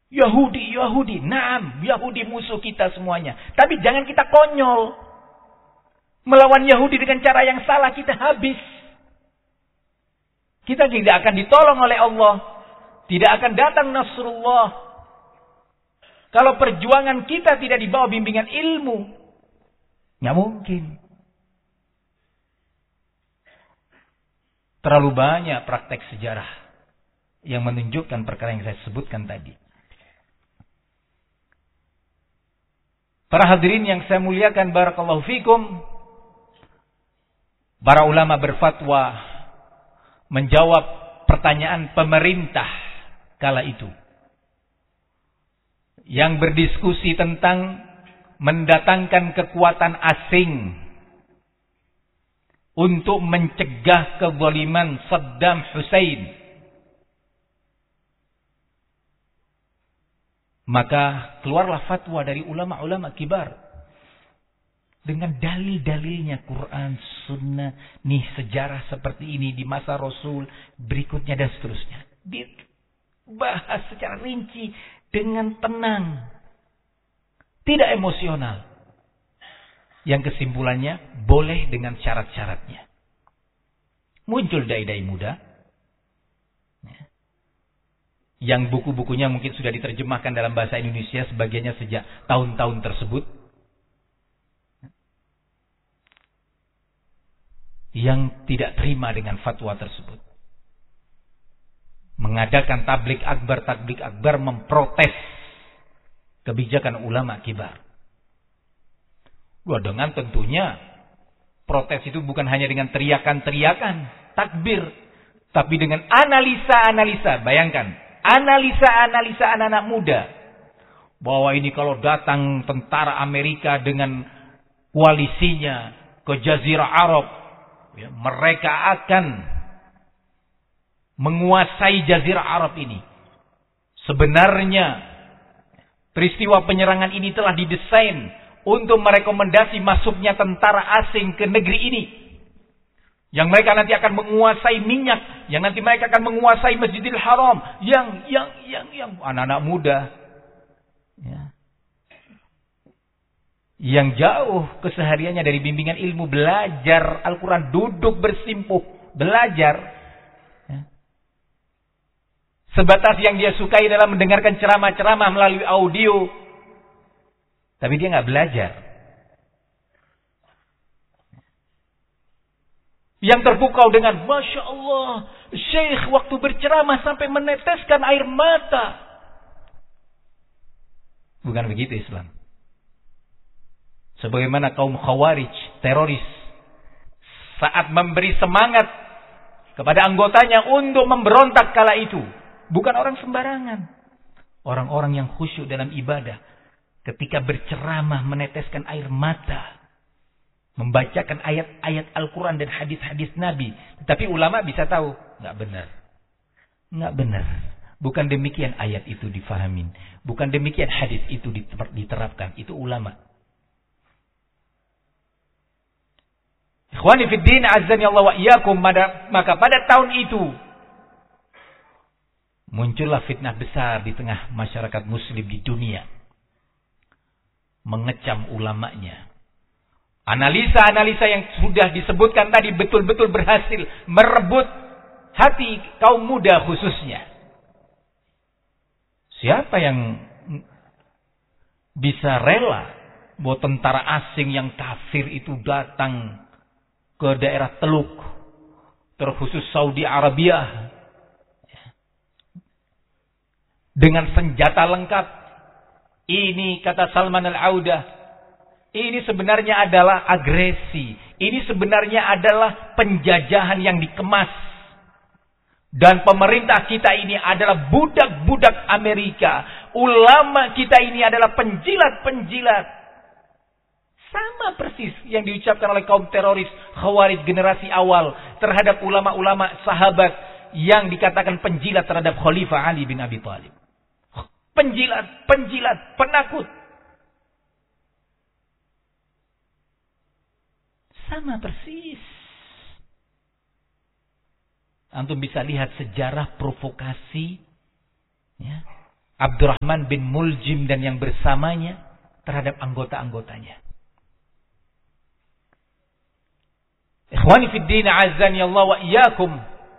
Yahudi. Naam, Yahudi musuh kita semuanya. Tapi jangan kita konyol. Melawan Yahudi dengan cara yang salah kita habis. Kita tidak akan ditolong oleh Allah. Tidak akan datang Nasrullah. Kalau perjuangan kita tidak dibawa bimbingan ilmu. Nggak mungkin. Terlalu banyak praktek sejarah yang menunjukkan perkara yang saya sebutkan tadi. Para hadirin yang saya muliakan, barakallahu fikum. Para ulama berfatwa menjawab pertanyaan pemerintah kala itu. Yang berdiskusi tentang mendatangkan kekuatan asing untuk mencegah kezaliman Saddam Hussein. Maka keluarlah fatwa dari ulama-ulama kibar. Dengan dalil-dalilnya Quran, Sunnah, nih sejarah seperti ini di masa Rasul, berikutnya dan seterusnya. Dibahas secara rinci dengan tenang. Tidak emosional. Yang kesimpulannya, boleh dengan syarat-syaratnya. Muncul dai-dai muda. Yang buku-bukunya mungkin sudah diterjemahkan dalam bahasa Indonesia sebagiannya sejak tahun-tahun tersebut. Yang tidak terima dengan fatwa tersebut. Mengadakan tablik akbar memprotes kebijakan ulama kibar. Dengan tentunya protes itu bukan hanya dengan teriakan-teriakan, takbir. Tapi dengan analisa-analisa, bayangkan. Analisa-analisa anak-anak muda. Bahwa ini kalau datang tentara Amerika dengan koalisinya ke Jazirah Arab, ya, mereka akan menguasai Jazirah Arab ini. Sebenarnya peristiwa penyerangan ini telah didesain untuk merekomendasi masuknya tentara asing ke negeri ini. Yang mereka nanti akan menguasai minyak. Yang nanti mereka akan menguasai Masjidil Haram. Yang anak-anak muda. Ya. Yang jauh kesehariannya dari bimbingan ilmu. Belajar Al-Quran. Duduk bersimpuh. Belajar. Ya. Sebatas yang dia sukai adalah mendengarkan ceramah-ceramah melalui audio. Tapi dia nggak belajar. Yang terpukau dengan Masya Allah, Syekh waktu berceramah sampai meneteskan air mata. Bukan begitu Islam. Sebagaimana kaum Khawarij, teroris, saat memberi semangat kepada anggotanya untuk memberontak kala itu. Bukan orang sembarangan. Orang-orang yang khusyuk dalam ibadah. Ketika berceramah meneteskan air mata. Membacakan ayat-ayat Al-Quran dan hadis-hadis Nabi. Tapi ulama bisa tahu. Nggak benar. Nggak benar. Bukan demikian ayat itu difahamin. Bukan demikian hadis itu diterapkan. Itu ulama. Ikhwani fiddin azzani Allah wa iyyakum. Maka pada tahun itu. Muncullah fitnah besar di tengah masyarakat muslim di dunia. Mengecam ulamanya. Analisa-analisa yang sudah disebutkan tadi betul-betul berhasil merebut hati kaum muda khususnya. Siapa yang bisa rela bahwa tentara asing yang kafir itu datang ke daerah Teluk, terkhusus Saudi Arabia, dengan senjata lengkap? Ini kata Salman Al-Audah, ini sebenarnya adalah agresi. Ini sebenarnya adalah penjajahan yang dikemas. Dan pemerintah kita ini adalah budak-budak Amerika. Ulama kita ini adalah penjilat-penjilat. Sama persis yang diucapkan oleh kaum teroris Khawarij generasi awal terhadap ulama-ulama sahabat yang dikatakan penjilat terhadap Khalifah Ali bin Abi Thalib. Penjilat, penakut. Sama persis. Antum bisa lihat sejarah provokasi, ya, Abdurrahman bin Muljim dan yang bersamanya terhadap anggota-anggotanya. Ikhwani fid din, azani Allah wa iyyakum.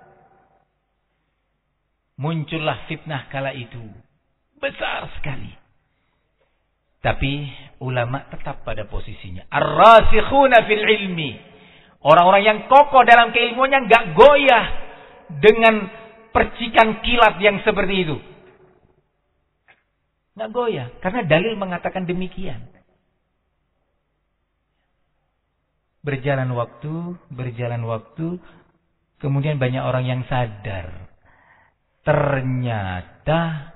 Muncullah fitnah kala itu. Besar sekali. Tapi ulama tetap pada posisinya. Ar-rasikhuna fil ilmi. Orang-orang yang kokoh dalam keilmuannya enggak goyah dengan percikan kilat yang seperti itu. Enggak goyah. Karena dalil mengatakan demikian. Berjalan waktu. Kemudian banyak orang yang sadar. Ternyata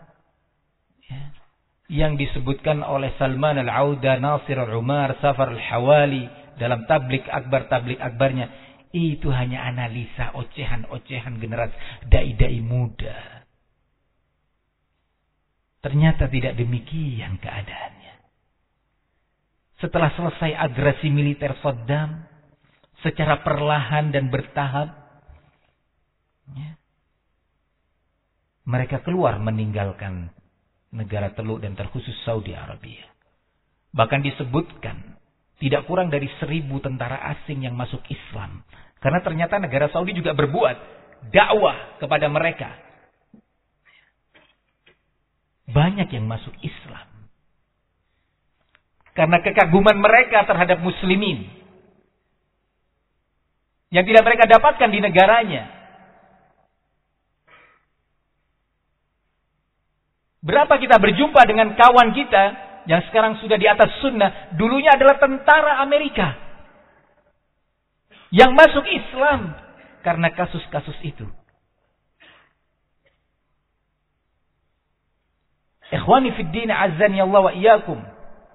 yang disebutkan oleh Salman Al-Auda, Nasir Al-Umar, Safar Al-Hawali dalam tablik akbarnya itu hanya analisa ocehan generasi dai-dai muda. Ternyata tidak demikian keadaannya. Setelah selesai agresi militer Saddam secara perlahan dan bertahap, mereka keluar meninggalkan negara Teluk dan terkhusus Saudi Arabia. Bahkan disebutkan tidak kurang dari 1.000 tentara asing yang masuk Islam. Karena ternyata negara Saudi juga berbuat dakwah kepada mereka. Banyak yang masuk Islam. Karena kekaguman mereka terhadap muslimin. Yang tidak mereka dapatkan di negaranya. Berapa kita berjumpa dengan kawan kita yang sekarang sudah di atas sunnah, dulunya adalah tentara Amerika yang masuk Islam karena kasus-kasus itu. Ikhwani fid din, azani Allah wa iyyakum.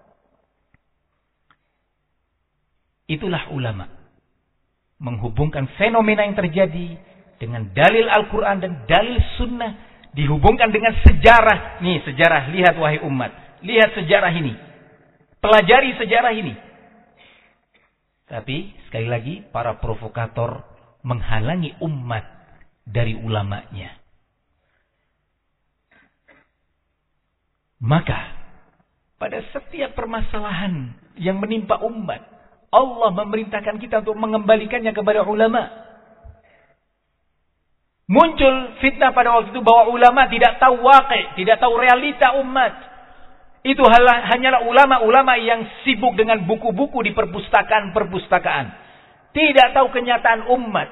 Itulah ulama menghubungkan fenomena yang terjadi dengan dalil Al-Quran dan dalil sunnah. Dihubungkan dengan sejarah. Nih sejarah, lihat wahai umat. Lihat sejarah ini. Pelajari sejarah ini. Tapi sekali lagi para provokator menghalangi umat dari ulamanya. Maka pada setiap permasalahan yang menimpa umat, Allah memerintahkan kita untuk mengembalikannya kepada ulama. Muncul fitnah pada waktu itu bahwa ulama tidak tahu waqi', tidak tahu realita umat. Itu hanyalah ulama-ulama yang sibuk dengan buku-buku di perpustakaan-perpustakaan. Tidak tahu kenyataan umat.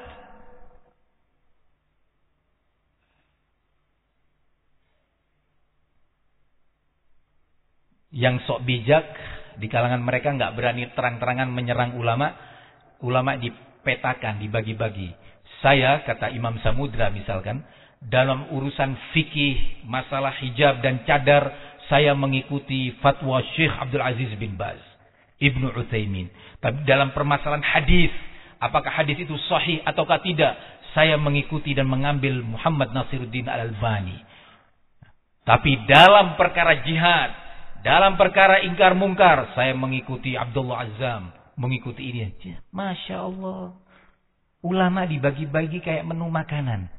Yang sok bijak di kalangan mereka nggak berani terang-terangan menyerang ulama. Ulama dipetakan, dibagi-bagi. Saya, kata Imam Samudra misalkan, dalam urusan fikih, masalah hijab dan cadar, saya mengikuti fatwa Syekh Abdul Aziz bin Baz, Ibnu Utsaimin. Tapi dalam permasalahan hadis, apakah hadis itu sahih ataukah tidak, saya mengikuti dan mengambil Muhammad Nasiruddin Al-Albani. Tapi dalam perkara jihad, dalam perkara ingkar mungkar, saya mengikuti Abdullah Azzam, mengikuti ini. Masya Allah. Ulama dibagi-bagi kayak menu makanan.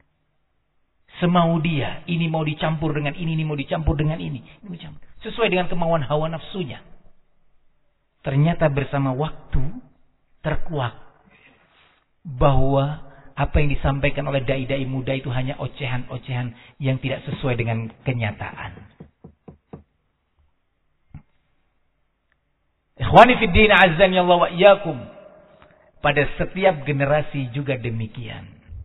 Semau dia. Ini mau dicampur dengan ini mau dicampur dengan ini. Sesuai dengan kemauan hawa nafsunya. Ternyata bersama waktu terkuak bahwa apa yang disampaikan oleh dai-dai muda itu hanya ocehan-ocehan yang tidak sesuai dengan kenyataan. Ikhwani fid din, azani Allah wa iyyakum. Pada setiap generasi juga demikian.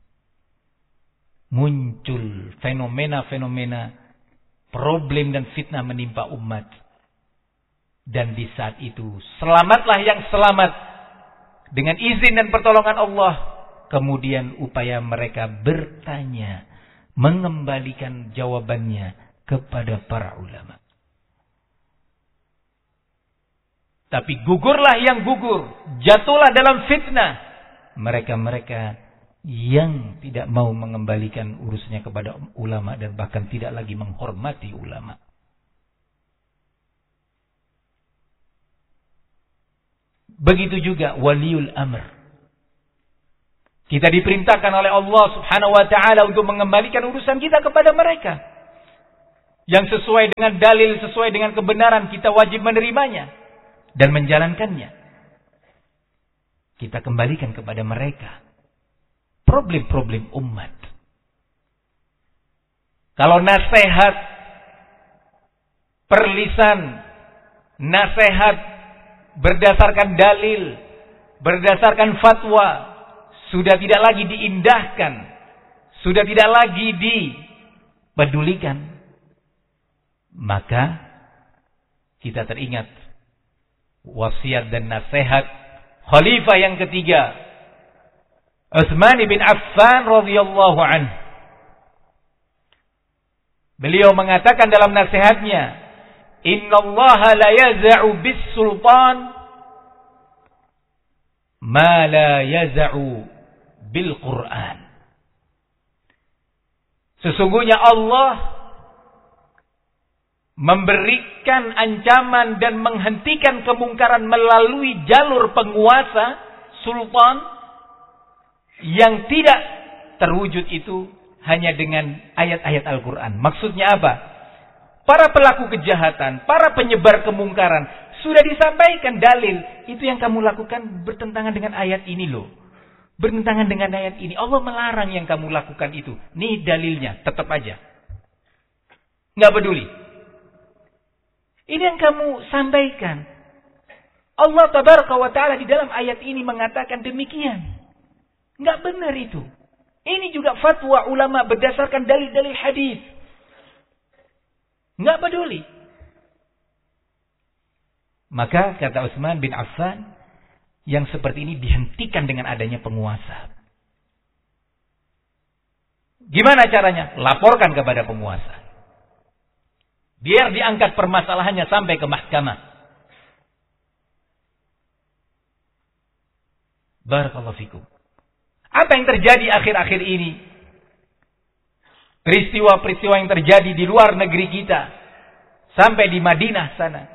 Muncul fenomena-fenomena problem dan fitnah menimpa umat. Dan di saat itu selamatlah yang selamat dengan izin dan pertolongan Allah. Kemudian upaya mereka bertanya, mengembalikan jawabannya kepada para ulama. Tapi gugurlah yang gugur, jatuhlah dalam fitnah mereka-mereka yang tidak mau mengembalikan urusnya kepada ulama dan bahkan tidak lagi menghormati ulama. Begitu juga waliul amr. Kita diperintahkan oleh Allah Subhanahu wa taala untuk mengembalikan urusan kita kepada mereka. yang sesuai dengan dalil, sesuai dengan kebenaran, kita wajib menerimanya dan menjalankannya. Kita kembalikan kepada mereka problem-problem umat. Kalau nasihat perlisan, nasihat berdasarkan dalil, berdasarkan fatwa, sudah tidak lagi diindahkan, sudah tidak lagi dipedulikan, maka kita teringat wasiat dan nasihat khalifah yang ketiga, Utsman bin Affan radhiyallahu anhu. Beliau mengatakan dalam nasihatnya, "Innallaha la yaz'u bis-sultan ma la yaz'u bil-Qur'an." Sesungguhnya Allah memberikan ancaman dan menghentikan kemungkaran melalui jalur penguasa, sultan, yang tidak terwujud itu hanya dengan ayat-ayat Al-Quran. Maksudnya apa? Para pelaku kejahatan, para penyebar kemungkaran, sudah disampaikan dalil. Itu yang kamu lakukan bertentangan dengan ayat ini loh. Bertentangan dengan ayat ini. Allah melarang yang kamu lakukan itu. Nih dalilnya, tetap aja. Nggak peduli. Ini yang kamu sampaikan. Allah tabaraka wa ta'ala di dalam ayat ini mengatakan demikian. Nggak benar itu. Ini juga fatwa ulama berdasarkan dalil-dalil hadis. Nggak peduli. Maka kata Utsman bin Affan, yang seperti ini dihentikan dengan adanya penguasa. Gimana caranya? Laporkan kepada penguasa. Biar diangkat permasalahannya sampai ke mahkamah. Barakallahu fikum. Apa yang terjadi akhir-akhir ini? Peristiwa-peristiwa yang terjadi di luar negeri kita. Sampai di Madinah sana.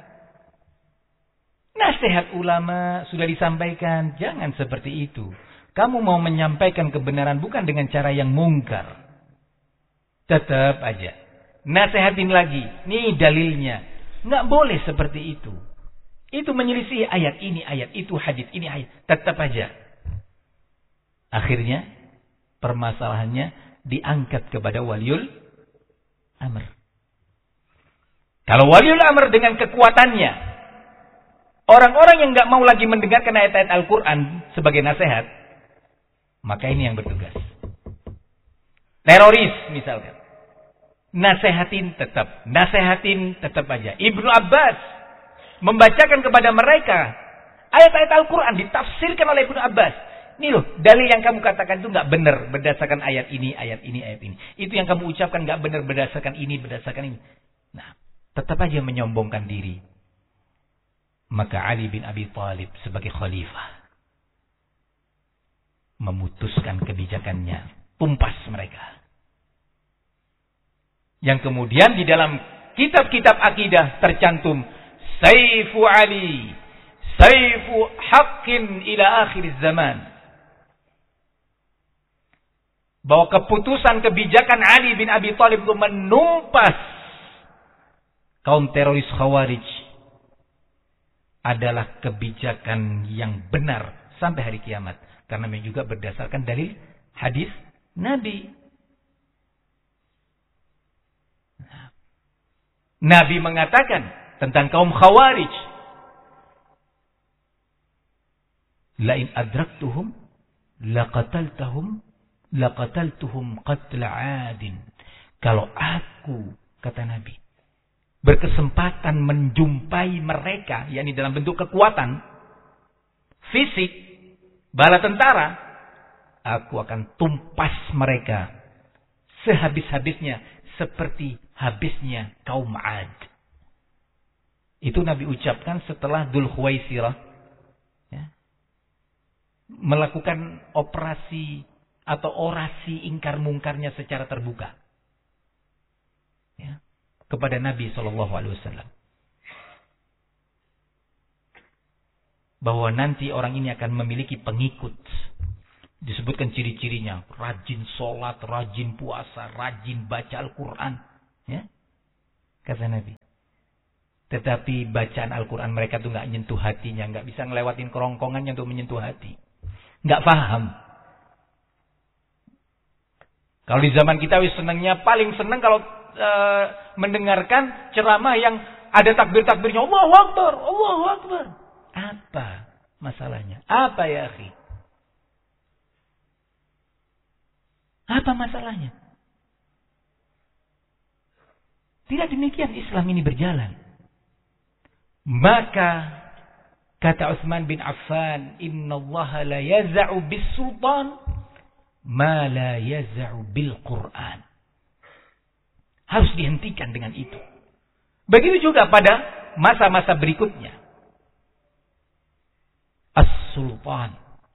Nasihat ulama sudah disampaikan. Jangan seperti itu. Kamu mau menyampaikan kebenaran bukan dengan cara yang mungkar. Tetap aja. Nasihatin lagi. Nih dalilnya. Nggak boleh seperti itu. Itu menyelisih ayat ini, ayat itu, hadis ini, ayat. Tetap aja. Akhirnya permasalahannya diangkat kepada waliul amr. Kalau waliul amr dengan kekuatannya, orang-orang yang nggak mau lagi mendengarkan ayat-ayat Al-Quran sebagai nasihat, maka ini yang bertugas. Teroris misalkan, nasehatin tetap aja. Ibnu Abbas membacakan kepada mereka ayat-ayat Al-Quran ditafsirkan oleh Ibnu Abbas. Ini loh, dalil yang kamu katakan itu nggak benar berdasarkan ayat ini, ayat ini, ayat ini. Itu yang kamu ucapkan nggak benar berdasarkan ini, berdasarkan ini. Nah, tetap aja menyombongkan diri. Maka Ali bin Abi Thalib sebagai khalifah memutuskan kebijakannya, tumpas mereka. Yang kemudian di dalam kitab-kitab akidah tercantum Saifu Ali, Saifu Haqqin ila akhir zaman. Bahwa keputusan kebijakan Ali bin Abi Thalib itu menumpas kaum teroris Khawarij adalah kebijakan yang benar sampai hari kiamat. Karena juga berdasarkan dalil hadis Nabi. Nabi mengatakan tentang kaum Khawarij, "Lain adraktuhum laqataltuhum qatla 'adin." Kalau aku, kata Nabi, berkesempatan menjumpai mereka, yakni dalam bentuk kekuatan fisik, bala tentara, aku akan tumpas mereka sehabis-habisnya seperti habisnya kaum 'Ad. Itu Nabi ucapkan setelah Dzul Khuwaisirah melakukan operasi atau orasi ingkar mungkarnya secara terbuka kepada Nabi SAW, bahwa nanti orang ini akan memiliki pengikut. Disebutkan ciri-cirinya: rajin sholat, rajin puasa, rajin baca Al-Quran, kata Nabi. Tetapi bacaan Al-Quran mereka tuh nggak nyentuh hatinya, nggak bisa ngelewatin kerongkongannya untuk menyentuh hati, nggak paham. Kalau di zaman kita senangnya, paling senang kalau mendengarkan ceramah yang ada takbir-takbirnya, Allahu Akbar, Allahu Akbar. Apa masalahnya? Apa ya akhi? Apa masalahnya? Tidak demikian Islam ini berjalan. Maka kata Utsman bin Affan, innallaha la yaz'u bis-sultan ma la yaz'u bil-Qur'an. Harus dihentikan dengan itu. Begitu juga pada masa-masa berikutnya. As-sultan.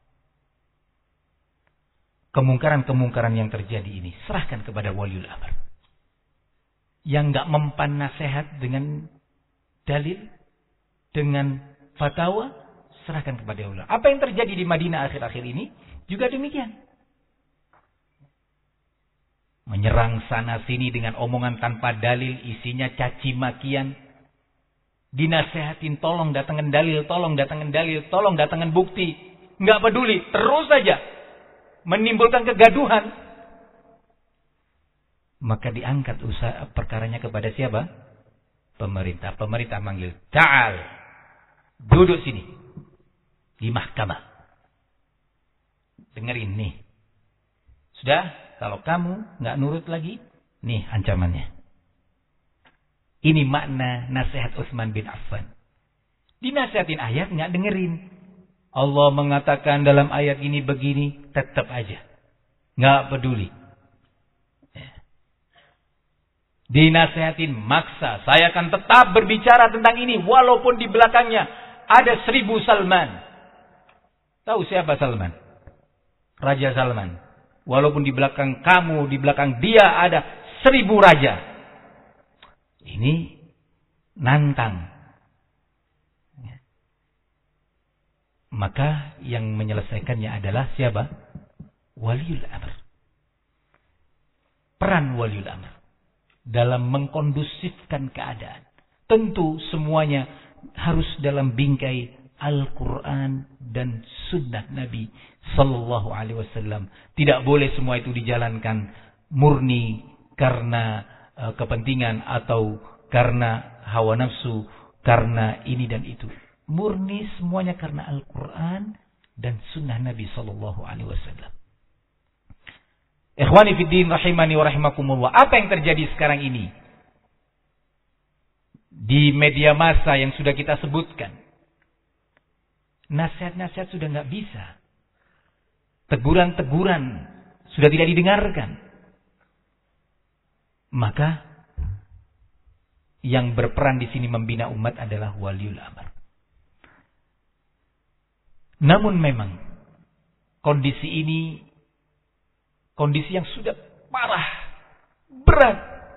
Kemungkaran-kemungkaran yang terjadi ini serahkan kepada waliul amr. Yang enggak mempan nasihat dengan dalil, dengan fatwa, serahkan kepada ulama. Apa yang terjadi di Madinah akhir-akhir ini juga demikian. Menyerang sana sini dengan omongan tanpa dalil, isinya caci makian. Dinasehatin, tolong datangkan dalil, tolong datangkan dalil, tolong datangkan bukti. Enggak peduli, terus saja menimbulkan kegaduhan. Maka diangkat usaha perkaranya kepada siapa? Pemerintah. Pemerintah manggil, ta'al, duduk sini di mahkamah. Dengerin nih. Sudah, kalau kamu nggak nurut lagi, nih ancamannya. Ini makna nasihat Utsman bin Affan. Dinasihatin ayat nggak dengerin. Allah mengatakan dalam ayat ini begini, tetap aja nggak peduli. Dinasihatin maksa, saya akan tetap berbicara tentang ini walaupun di belakangnya ada 1000 Salman. Tahu siapa Salman? Raja Salman. Walaupun di belakang kamu, di belakang dia ada 1000 raja. Ini nantang. Maka yang menyelesaikannya adalah siapa? Waliul amr. Peran waliul amr dalam mengkondusifkan keadaan. Tentu semuanya harus dalam bingkai Al-Quran dan Sunnah Nabi Sallallahu Alaihi Wasallam. Tidak boleh semua itu dijalankan murni karena kepentingan atau karena hawa nafsu, karena ini dan itu. Murni semuanya karena Al-Quran dan Sunnah Nabi Sallallahu Alaihi Wasallam. Ikhwani fiddin rahimani wa rahimakumullah. Apa yang terjadi sekarang ini? Di media massa yang sudah kita sebutkan. Nasihat-nasihat sudah nggak bisa. Teguran-teguran sudah tidak didengarkan. Maka yang berperan di sini membina umat adalah waliul amr. Namun memang kondisi ini kondisi yang sudah parah, berat.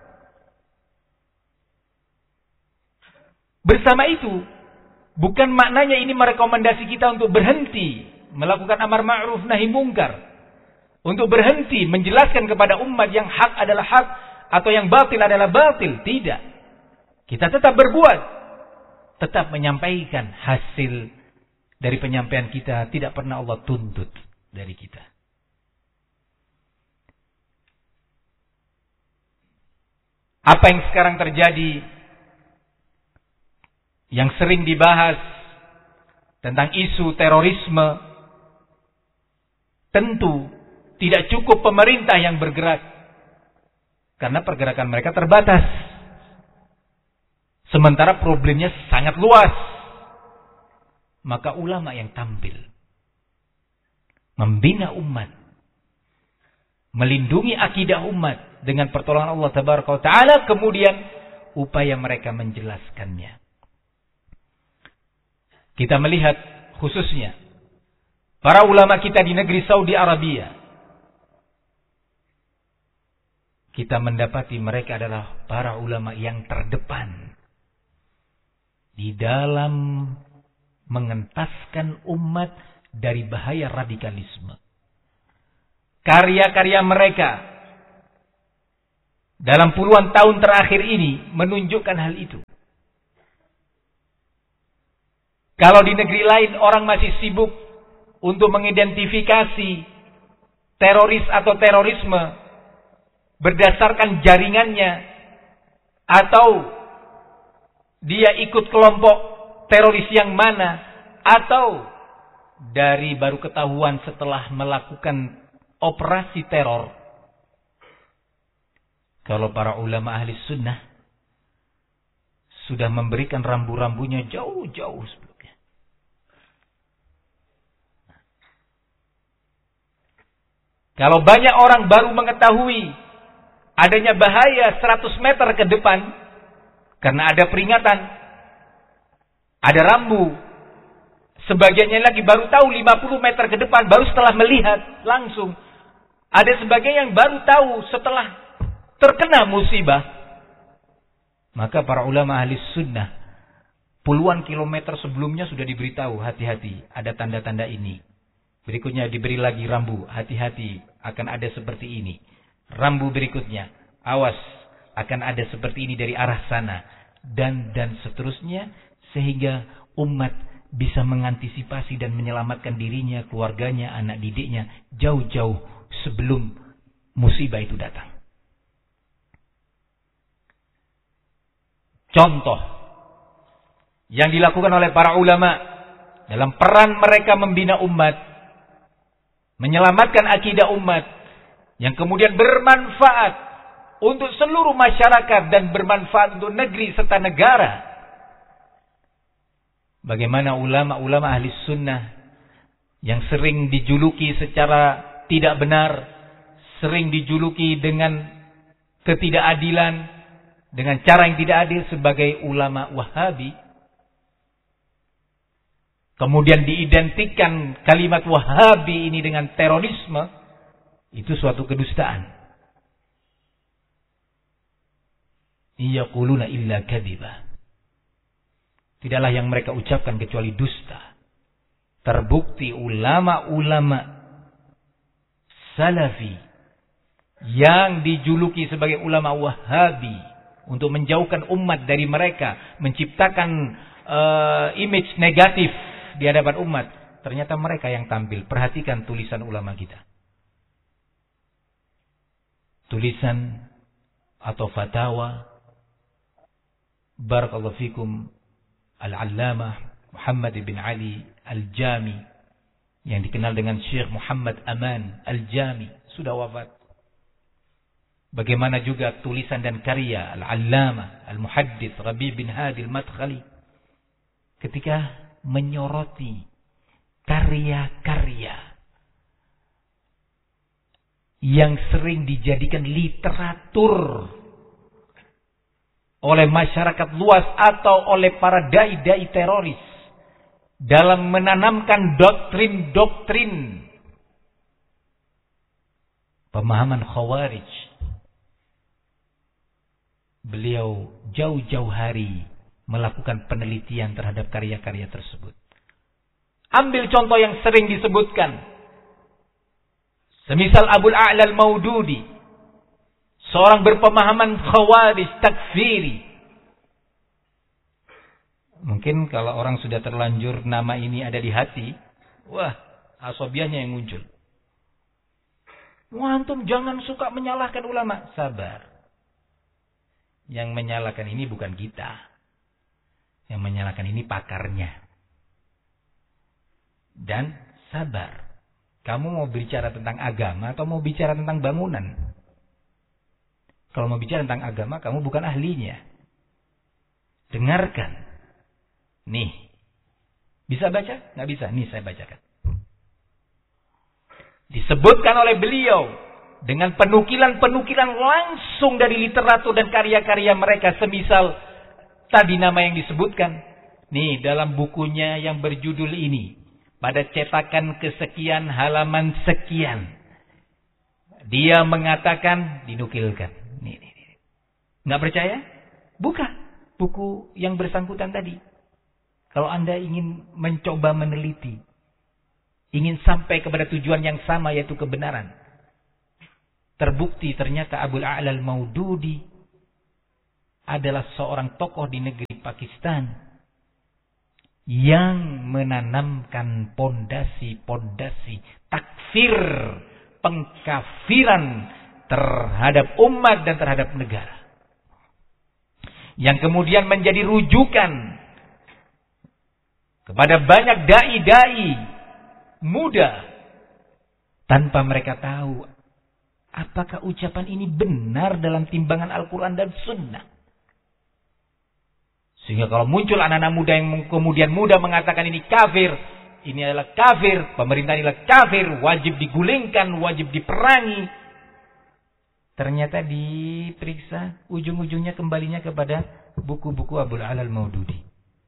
Bersama itu, bukan maknanya ini merekomendasi kita untuk berhenti melakukan amar ma'ruf nahi mungkar. Untuk berhenti menjelaskan kepada umat yang hak adalah hak atau yang batil adalah batil. Tidak. Kita tetap berbuat. Tetap menyampaikan hasil dari penyampaian kita. Tidak pernah Allah tuntut dari kita. Apa yang sekarang terjadi, yang sering dibahas tentang isu terorisme, tentu tidak cukup pemerintah yang bergerak, karena pergerakan mereka terbatas. Sementara problemnya sangat luas. Maka ulama yang tampil, membina umat, melindungi akidah umat, dengan pertolongan Allah Tabaraka wa Ta'ala, kemudian upaya mereka menjelaskannya. Kita melihat khususnya para ulama kita di negeri Saudi Arabia. Kita mendapati mereka adalah para ulama yang terdepan di dalam mengentaskan umat dari bahaya radikalisme. Karya-karya mereka dalam puluhan tahun terakhir ini menunjukkan hal itu. Kalau di negeri lain orang masih sibuk untuk mengidentifikasi teroris atau terorisme berdasarkan jaringannya, atau dia ikut kelompok teroris yang mana, atau dari baru ketahuan setelah melakukan operasi teror. Kalau para ulama ahli sunnah sudah memberikan rambu-rambunya jauh-jauh sebelumnya. Kalau banyak orang baru mengetahui adanya bahaya 100 meter ke depan, karena ada peringatan, ada rambu. Sebagiannya lagi baru tahu 50 meter ke depan, baru setelah melihat langsung. Ada sebagian yang baru tahu setelah terkena musibah. Maka para ulama ahli sunnah puluhan kilometer sebelumnya sudah diberitahu, hati-hati, ada tanda-tanda ini. Berikutnya diberi lagi rambu, hati-hati, akan ada seperti ini. Rambu berikutnya, awas, akan ada seperti ini dari arah sana. Dan seterusnya, sehingga umat bisa mengantisipasi dan menyelamatkan dirinya, keluarganya, anak didiknya, jauh-jauh sebelum musibah itu datang. Contoh yang dilakukan oleh para ulama dalam peran mereka membina umat, menyelamatkan akidah umat, yang kemudian bermanfaat untuk seluruh masyarakat dan bermanfaat untuk negeri serta negara. Bagaimana ulama-ulama ahli sunnah yang sering dijuluki secara tidak benar, sering dijuluki dengan ketidakadilan, dengan cara yang tidak adil sebagai ulama Wahabi. Kemudian diidentikan kalimat Wahabi ini dengan terorisme, itu suatu kedustaan. Yaquluna illa kadhiba. Tidaklah yang mereka ucapkan kecuali dusta. Terbukti ulama-ulama Salafi yang dijuluki sebagai ulama Wahabi untuk menjauhkan umat dari mereka, menciptakan image negatif di hadapan umat, ternyata mereka yang tampil. Perhatikan tulisan ulama kita. Tulisan atau fatwa barakallahu fikum Al-Allamah Muhammad bin Ali Al-Jami, yang dikenal dengan Syekh Muhammad Aman Al-Jami, sudah wafat. Bagaimana juga tulisan dan karya Al-Allamah Al-Muhaddits Rabi' bin Hadi Al-Madkhali ketika menyoroti karya-karya yang sering dijadikan literatur oleh masyarakat luas atau oleh para dai-dai teroris dalam menanamkan doktrin-doktrin pemahaman Khawarij. Beliau jauh-jauh hari melakukan penelitian terhadap karya-karya tersebut. Ambil contoh yang sering disebutkan. Semisal Abul A'la Al-Maududi, seorang berpemahaman Khawarij takfiri. Mungkin kalau orang sudah terlanjur nama ini ada di hati, wah, asobiahnya yang muncul. Wah, antum jangan suka menyalahkan ulama. Sabar. Yang menyalahkan ini bukan kita. Yang menyalahkan ini pakarnya. Dan sabar. Kamu mau bicara tentang agama atau mau bicara tentang bangunan? Kalau mau bicara tentang agama, kamu bukan ahlinya. Dengarkan. Nih. Bisa baca? Nggak bisa. Nih saya bacakan. Disebutkan oleh beliau dengan penukilan-penukilan langsung dari literatur dan karya-karya mereka, semisal tadi nama yang disebutkan. Nih, dalam bukunya yang berjudul ini, pada cetakan kesekian halaman sekian, dia mengatakan, dinukilkan. Nih. Nggak percaya? Buka buku yang bersangkutan tadi. Kalau Anda ingin mencoba meneliti, ingin sampai kepada tujuan yang sama, yaitu kebenaran. Terbukti ternyata Abul A'la Al-Maududi adalah seorang tokoh di negeri Pakistan yang menanamkan pondasi-pondasi takfir, pengkafiran terhadap umat dan terhadap negara. Yang kemudian menjadi rujukan kepada banyak dai-dai muda tanpa mereka tahu apakah ucapan ini benar dalam timbangan Al-Quran dan Sunnah. Sehingga kalau muncul anak-anak muda yang kemudian muda mengatakan ini kafir, ini adalah kafir, pemerintah ini adalah kafir, wajib digulingkan, wajib diperangi. Ternyata diperiksa, ujung-ujungnya kembalinya kepada buku-buku Abul A'la Al-Maududi.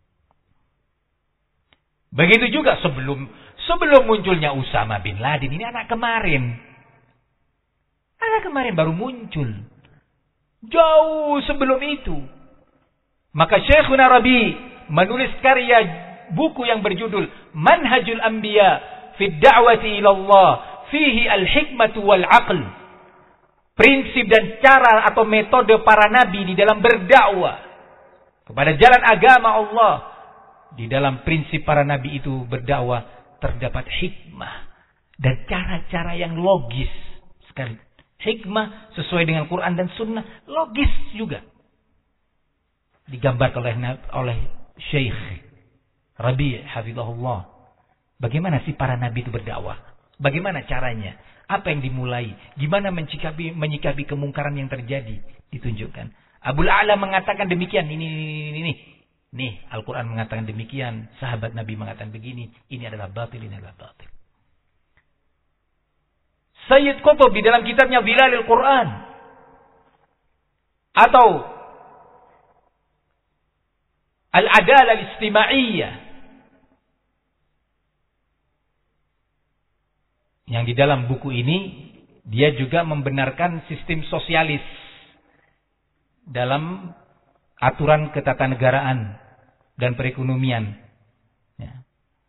Begitu juga sebelum munculnya Usama bin Laden, ini anak kemarin. Anak kemarin baru muncul. Jauh sebelum itu. Maka Syekhuna Rabi menulis karya buku yang berjudul Manhajul Anbiya fi Da'wati ila Allah fihi al-hikmatu wal aql. Prinsip dan cara atau metode para nabi di dalam berdakwah kepada jalan agama Allah. Di dalam prinsip para nabi itu berdakwah terdapat hikmah dan cara-cara yang logis sekali. Hikmah sesuai dengan Quran dan Sunnah, logis juga. Digambarkan oleh Syekh Rabi' hafizahullah. Bagaimana sih para nabi itu berdakwah? Bagaimana caranya? Apa yang dimulai? Gimana menyikapi kemungkaran yang terjadi? Ditunjukkan. Abul A'la mengatakan demikian. Ini. Nih, Al-Quran mengatakan demikian. Sahabat Nabi mengatakan begini. Ini adalah batil, ini adalah batil. Sayyid Qutb di dalam kitabnya Zilalil Quran. Atau Al-Adalah Al-Istimaiyah. Yang di dalam buku ini, dia juga membenarkan sistem sosialis dalam aturan ketatanegaraan dan perekonomian. Ya.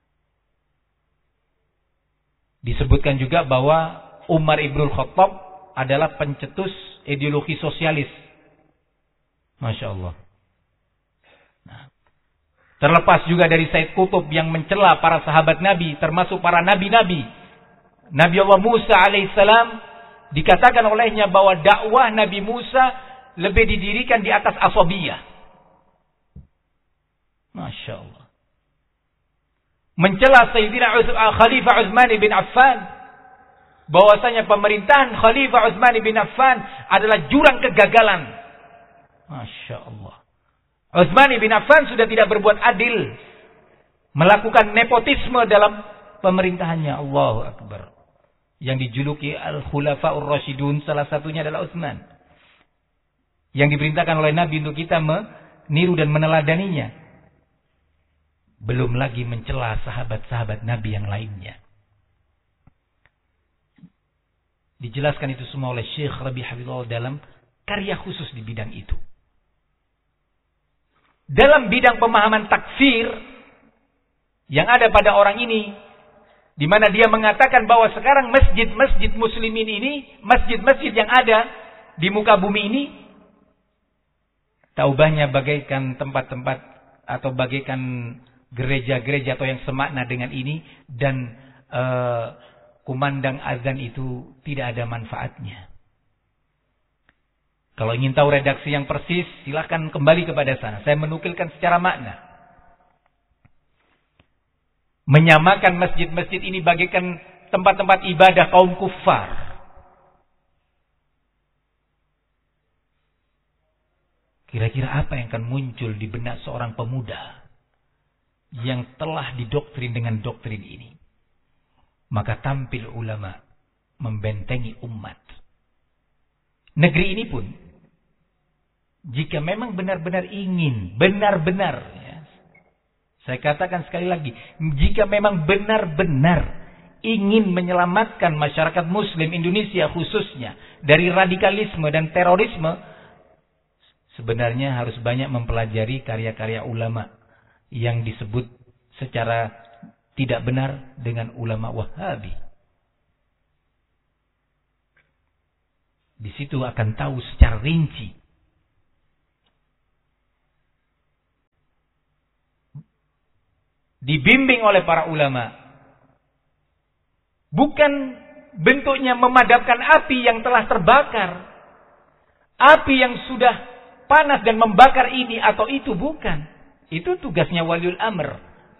Disebutkan juga bahwa Umar Ibnul Khattab adalah pencetus ideologi sosialis. Masya Allah. Nah, terlepas juga dari Sayyid Qutb yang mencela para sahabat Nabi, termasuk para nabi-nabi. Nabi Allah Musa alaihissalam dikatakan olehnya bahwa dakwah Nabi Musa lebih didirikan di atas asabiyah. Masya Allah. Mencela Sayyidina Khalifah Utsman bin Affan, bahwasanya pemerintahan Khalifah Utsman bin Affan adalah jurang kegagalan. Masya Allah. Utsman bin Affan sudah tidak berbuat adil, melakukan nepotisme dalam pemerintahannya. Allahu Akbar. Yang dijuluki Al-Khulafaur Rasyidun, salah satunya adalah Utsman. Yang diperintahkan oleh Nabi untuk kita meniru dan meneladaninya. Belum lagi mencela sahabat-sahabat Nabi yang lainnya. Dijelaskan itu semua oleh Syekh Rabi' Hafizahullah dalam karya khusus di bidang itu. Dalam bidang pemahaman takfir yang ada pada orang ini, di mana dia mengatakan bahwa sekarang masjid-masjid muslimin ini, masjid-masjid yang ada di muka bumi ini, taubahnya bagaikan tempat-tempat atau bagaikan gereja-gereja atau yang semakna dengan ini, dan kumandang azan itu tidak ada manfaatnya. Kalau ingin tahu redaksi yang persis, silakan kembali kepada sana. Saya menukilkan secara makna. Menyamakan masjid-masjid ini bagaikan tempat-tempat ibadah kaum kufar. Kira-kira apa yang akan muncul di benak seorang pemuda yang telah didoktrin dengan doktrin ini? Maka tampil ulama membentengi umat. Negeri ini pun, jika memang benar-benar ingin, benar-benar, saya katakan sekali lagi, jika memang benar-benar ingin menyelamatkan masyarakat muslim Indonesia khususnya dari radikalisme dan terorisme, sebenarnya harus banyak mempelajari karya-karya ulama yang disebut secara tidak benar dengan ulama Wahabi. Di situ akan tahu secara rinci. Dibimbing oleh para ulama. Bukan bentuknya memadamkan api yang telah terbakar. Api yang sudah panas dan membakar ini atau itu, bukan. Itu tugasnya waliul amr.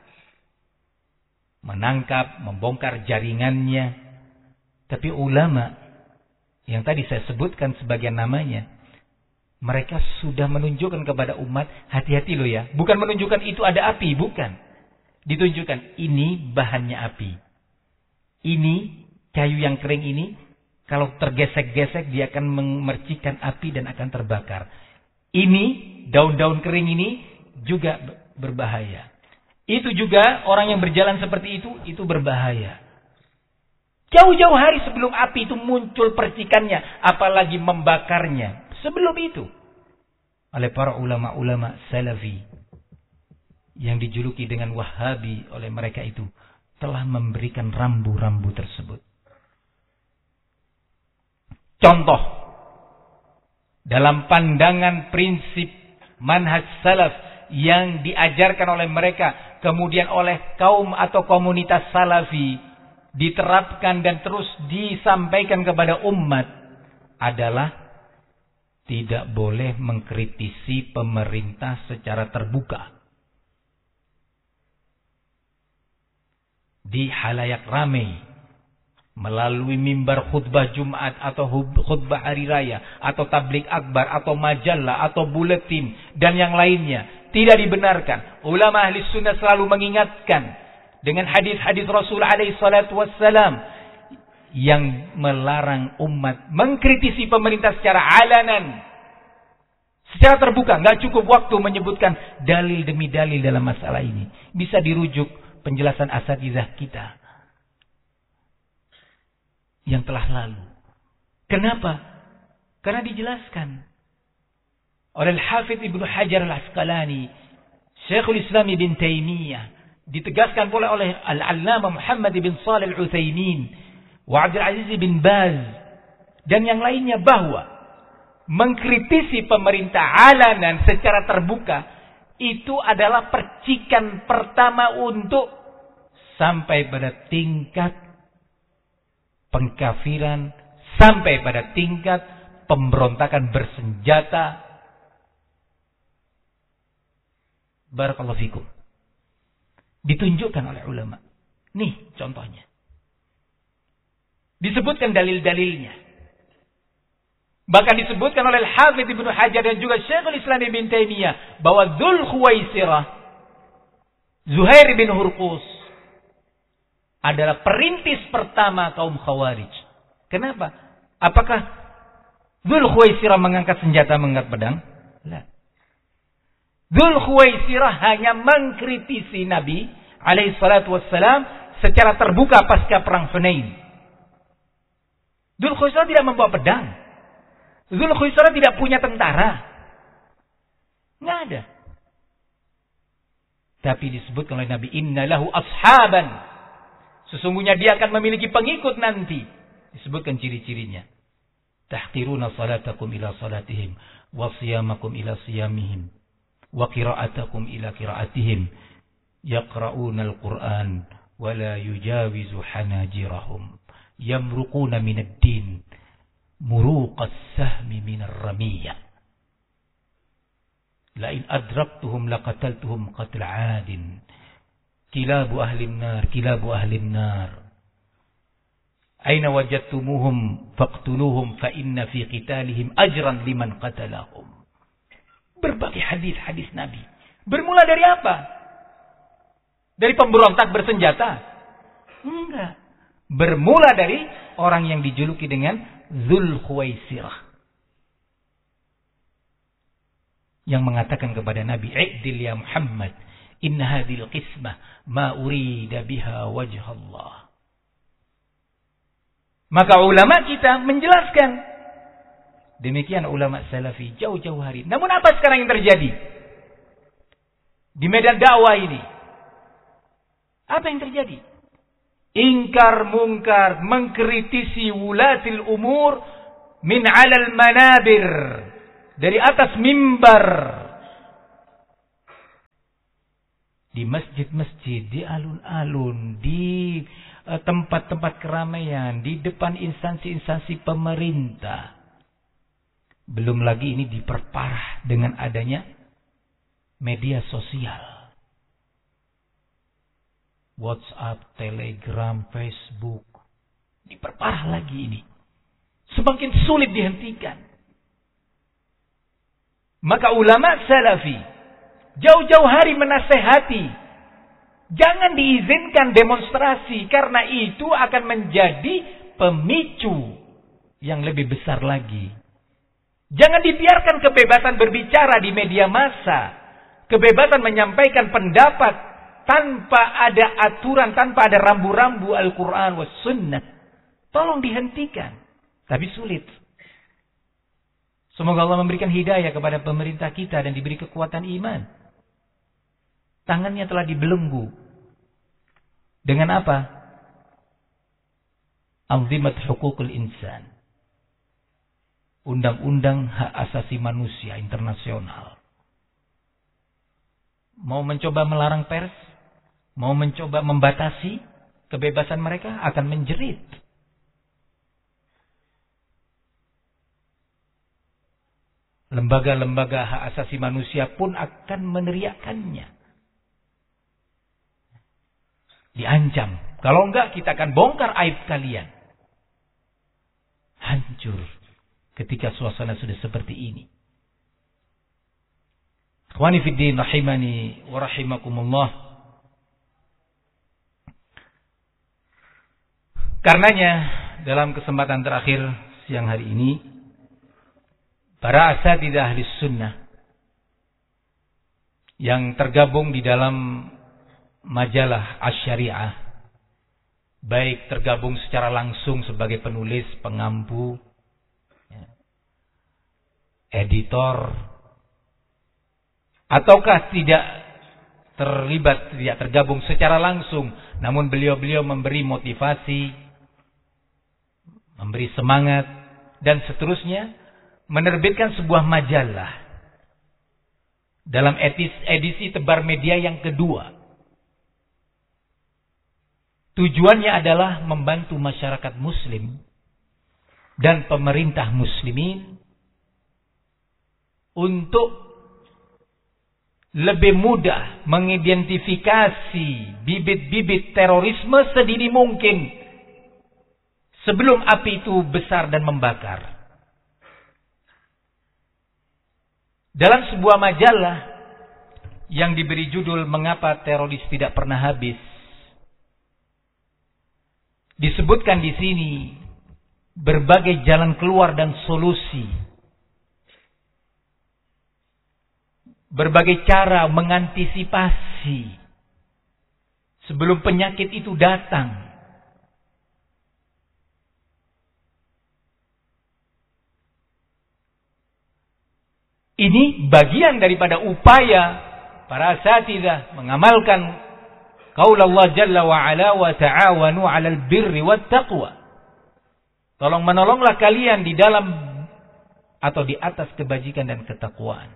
Menangkap, membongkar jaringannya. Tapi ulama yang tadi saya sebutkan sebagian namanya, mereka sudah menunjukkan kepada umat, hati-hati loh ya. Bukan menunjukkan itu ada api, bukan. Ditunjukkan ini bahannya api. Ini kayu yang kering ini, kalau tergesek-gesek dia akan memercikan api dan akan terbakar. Ini daun-daun kering ini juga berbahaya. Itu juga orang yang berjalan seperti itu berbahaya. Jauh-jauh hari sebelum api itu muncul percikannya, apalagi membakarnya. Sebelum itu, oleh para ulama-ulama salafi yang dijuluki dengan Wahabi oleh mereka itu, telah memberikan rambu-rambu tersebut. Contoh, dalam pandangan prinsip manhaj salaf yang diajarkan oleh mereka, kemudian oleh kaum atau komunitas salafi, diterapkan dan terus disampaikan kepada umat, adalah tidak boleh mengkritisi pemerintah secara terbuka. Di halayak ramai, melalui mimbar khutbah Jumat atau khutbah hari raya, atau tablik akbar, atau majalah, atau buletin, dan yang lainnya. Tidak dibenarkan. Ulama ahli sunnah selalu mengingatkan dengan hadis-hadis Rasul alaihi salatu wassalam yang melarang umat mengkritisi pemerintah secara alanan, secara terbuka. Nggak cukup waktu menyebutkan dalil demi dalil dalam masalah ini. Bisa dirujuk penjelasan asatizah kita yang telah lalu. Kenapa? Karena dijelaskan oleh Al-Hafidh Ibnu Hajar Al-Asqalani, Syekhul Islam Ibn Taimiyah, ditegaskan pula oleh Al-Allamah Muhammad bin Shalih Al-Utsaimin wa Abdul Aziz bin Baz dan yang lainnya, bahwa mengkritisi pemerintah alanan secara terbuka itu adalah percikan pertama untuk sampai pada tingkat pengkafiran, sampai pada tingkat pemberontakan bersenjata. Barakallahu fikum. Ditunjukkan oleh ulama. Nih contohnya. Disebutkan dalil-dalilnya. Bahkan disebutkan oleh Al-Hafidh Ibnu Hajar dan juga Syekhul Islam Ibn Taimiyah bahwa Dzul Khuwaisirah, Zuhair bin Hurqus, adalah perintis pertama kaum Khawarij. Kenapa? Apakah Dzul Khuwaisirah mengangkat senjata, mengangkat pedang? Tidak. Dzul Khuwaisirah hanya mengkritisi Nabi alaihi salatu wassalam secara terbuka pasca perang Hunain. Dzul Khuwaisirah tidak membawa pedang. Dzul Khuwaisirah tidak punya tentara. Nggak ada. Tapi disebutkan oleh Nabi, inna lahu ashaban. Sesungguhnya dia akan memiliki pengikut nanti. Disebutkan ciri-cirinya. Tahqiruna salatakum ila salatihim, wa siyamakum ila siyamihim, wa qira'atakum ila qira'atihim, yaqra'una al-Qur'an wa la yujawizu hanajirahum, yamruquna minad din muruqas sahmi minar ramiyah, la in adraktuhum laqataltuhum qatl 'adin, kilabu ahli nar, kilabu ahli nar, aina wajadtumuhum faqtuluhum fa inna fi qitalihim ajran liman qatalahum. Berbagai hadis-hadis Nabi. Bermula dari apa? Dari pemberontak bersenjata? Enggak. Bermula dari orang yang dijuluki dengan Dzul Khuwaisirah, yang mengatakan kepada Nabi, "I'dil ya Muhammad, inna hadhil qismah ma urida biha wajh Allah." Maka ulama kita menjelaskan. Demikian ulama salafi jauh-jauh hari. Namun apa sekarang yang terjadi? Di medan dakwah ini. Apa yang terjadi? Ingkar mungkar, mengkritisi wulatil umur, min 'alal manabir, dari atas mimbar, di masjid-masjid, di alun-alun, di tempat-tempat keramaian, di depan instansi-instansi pemerintah. Belum lagi ini diperparah dengan adanya media sosial. WhatsApp, Telegram, Facebook. Diperparah lagi ini. Semakin sulit dihentikan. Maka ulama salafi jauh-jauh hari menasehati, jangan diizinkan demonstrasi, karena itu akan menjadi pemicu yang lebih besar lagi. Jangan dibiarkan kebebasan berbicara di media massa, kebebasan menyampaikan pendapat tanpa ada aturan, tanpa ada rambu-rambu Al-Quran was sunnah. Tolong dihentikan. Tapi sulit. Semoga Allah memberikan hidayah kepada pemerintah kita dan diberi kekuatan iman. Tangannya telah dibelenggu. Dengan apa? Anzimat Hukukul Insan. Undang-undang hak asasi manusia internasional. Mau mencoba melarang pers, mau mencoba membatasi kebebasan mereka, akan menjerit. Lembaga-lembaga hak asasi manusia pun akan meneriakannya. Diancam. Kalau enggak, kita akan bongkar aib kalian. Hancur ketika suasana sudah seperti ini. Ikhwani fiddin rahimani wa rahimakumullah. Karenanya dalam kesempatan terakhir siang hari ini, para asatidzah ahli sunnah yang tergabung di dalam majalah Asy-Syariah, baik tergabung secara langsung sebagai penulis, pengampu, editor, ataukah tidak terlibat, tidak tergabung secara langsung, namun beliau-beliau memberi motivasi, memberi semangat, dan seterusnya, menerbitkan sebuah majalah dalam edisi tebar media yang kedua. Tujuannya adalah membantu masyarakat muslim dan pemerintah muslimin untuk lebih mudah mengidentifikasi bibit-bibit terorisme sedini mungkin sebelum api itu besar dan membakar. Dalam sebuah majalah yang diberi judul "Mengapa Teroris Tidak Pernah Habis", disebutkan di sini berbagai jalan keluar dan solusi, berbagai cara mengantisipasi sebelum penyakit itu datang. Ini bagian daripada upaya para asatidzah mengamalkan qaul Allah Jalla wa Ala wa ta'awanu 'alal birri wat taqwa. Tolong menolonglah kalian di dalam atau di atas kebajikan dan ketakwaan.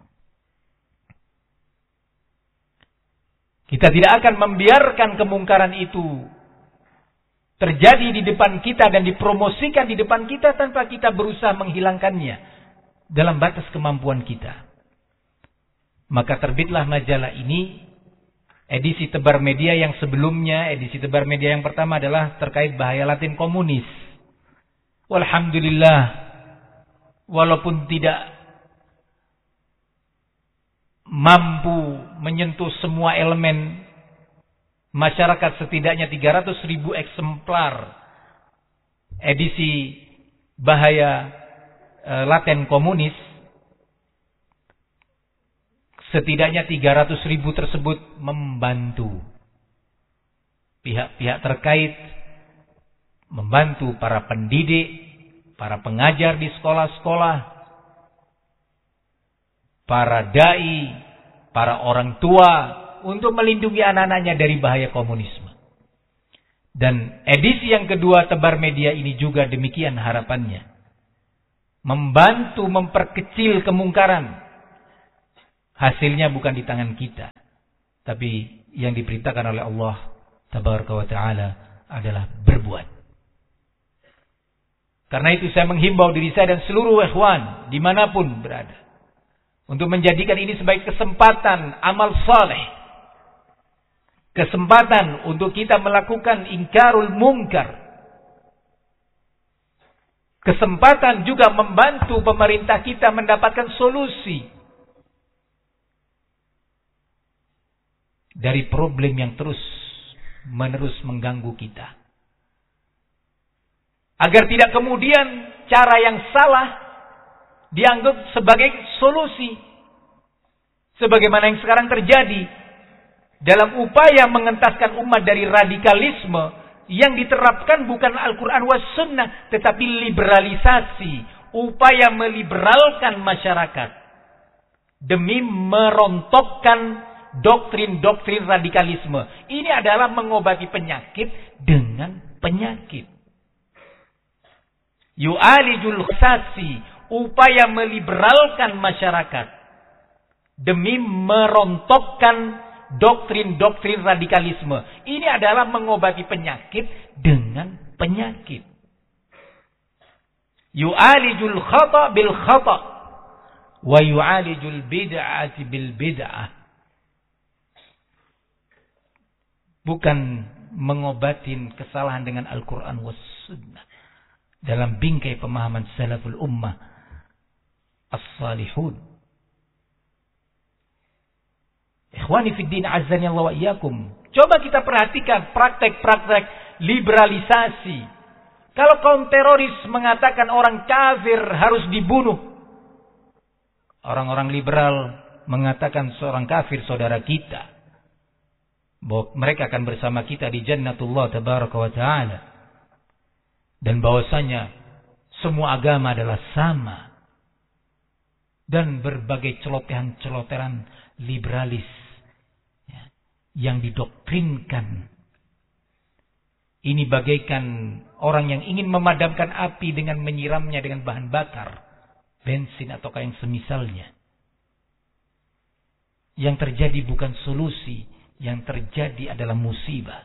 Kita tidak akan membiarkan kemungkaran itu terjadi di depan kita dan dipromosikan di depan kita tanpa kita berusaha menghilangkannya dalam batas kemampuan kita. Maka terbitlah majalah ini, edisi tebar media yang sebelumnya. Edisi tebar media yang pertama adalah terkait bahaya Latin komunis. Walhamdulillah, walaupun tidak mampu menyentuh semua elemen masyarakat, setidaknya 300.000 eksemplar edisi bahaya Latin komunis, setidaknya 300.000 tersebut membantu pihak-pihak terkait, membantu para pendidik, para pengajar di sekolah-sekolah, para dai, para orang tua, untuk melindungi anak-anaknya dari bahaya komunisme. Dan edisi yang kedua tebar media ini juga demikian harapannya. membantu memperkecil kemungkaran, hasilnya bukan di tangan kita, tapi yang diperintahkan oleh Allah Tabaraka wa Ta'ala adalah berbuat. Karena itu saya menghimbau diri saya dan seluruh ikhwan dimanapun berada untuk menjadikan ini sebagai kesempatan amal saleh, kesempatan untuk kita melakukan ingkarul munkar, kesempatan juga membantu pemerintah kita mendapatkan solusi dari problem yang terus menerus mengganggu kita. Agar tidak kemudian cara yang salah dianggap sebagai solusi. Sebagaimana yang sekarang terjadi dalam upaya mengentaskan umat dari radikalisme yang diterapkan bukan Al-Quran was Sunnah, tetapi liberalisasi, upaya meliberalkan masyarakat demi merontokkan doktrin-doktrin radikalisme. Ini adalah mengobati penyakit dengan penyakit. Yu'alijul khasasi, upaya meliberalkan masyarakat demi merontokkan doktrin-doktrin radikalisme. Ini adalah mengobati penyakit dengan penyakit. Yu'alijul khata' bil khata' wa yu'alijul bid'ati bil bid'ah. Bukan mengobatin kesalahan dengan Al-Quran was Sunnah. Dalam bingkai pemahaman salaful ummah as-salihun. Ikhwani fid din azzani Allah wa iyyakum. Coba kita perhatikan praktek-praktek liberalisasi. Kalau kaum teroris mengatakan orang kafir harus dibunuh, orang-orang liberal mengatakan seorang kafir saudara kita, bahwa mereka akan bersama kita di jannatullah tabaraka wa ta'ala, dan bahwasanya semua agama adalah sama, dan berbagai celotehan-celotehan liberalis yang didoktrinkan. Ini bagaikan orang yang ingin memadamkan api dengan menyiramnya dengan bahan bakar, bensin ataukah yang semisalnya. Yang terjadi bukan solusi, yang terjadi adalah musibah.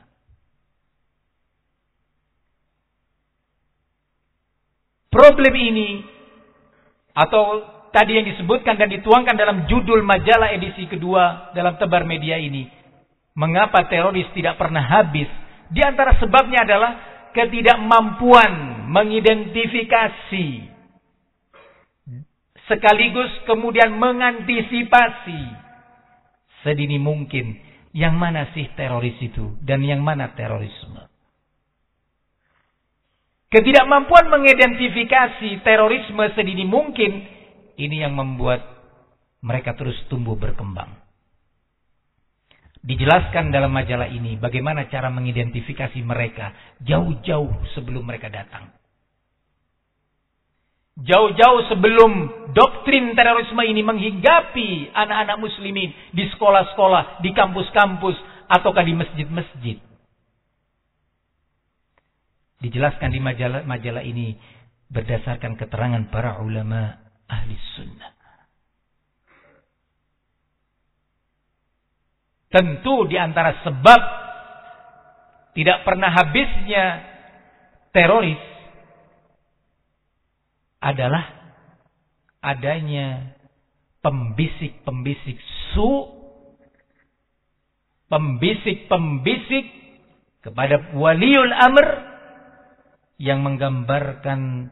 Problem ini, atau tadi yang disebutkan dan dituangkan dalam judul majalah edisi kedua dalam Tebar Media ini, mengapa teroris tidak pernah habis? Di antara sebabnya adalah ketidakmampuan mengidentifikasi sekaligus kemudian mengantisipasi sedini mungkin yang mana sih teroris itu dan yang mana terorisme. Ketidakmampuan mengidentifikasi terorisme sedini mungkin, ini yang membuat mereka terus tumbuh berkembang. Dijelaskan dalam majalah ini bagaimana cara mengidentifikasi mereka jauh-jauh sebelum mereka datang. Jauh-jauh sebelum doktrin terorisme ini menghinggapi anak-anak muslimin di sekolah-sekolah, di kampus-kampus, ataukah di masjid-masjid. Dijelaskan di majalah ini berdasarkan keterangan para ulama ahli sunnah. Tentu di antara sebab tidak pernah habisnya teroris adalah adanya pembisik-pembisik pembisik-pembisik kepada waliul amr yang menggambarkan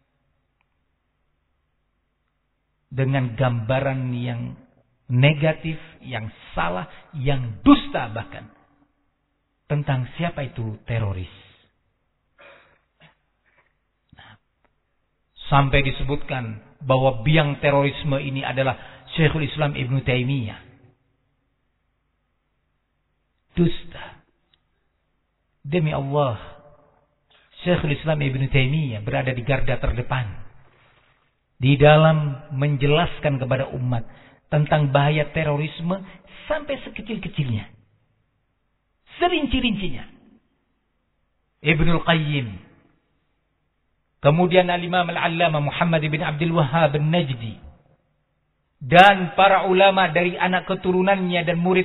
dengan gambaran yang negatif, yang salah, yang dusta bahkan tentang siapa itu teroris. Sampai disebutkan bahwa biang terorisme ini adalah Syekhul Islam Ibn Taimiyah. Dusta. Demi Allah, Syekhul Islam Ibn Taimiyah berada di garda terdepan di dalam menjelaskan kepada umat tentang bahaya terorisme sampai sekecil-kecilnya, serinci-rincinya. Ibnul Qayyim kemudian Al-Imam Al-Allamah Muhammad bin Abdul Wahhab An-Najdi, dan para ulama dari anak keturunannya dan murid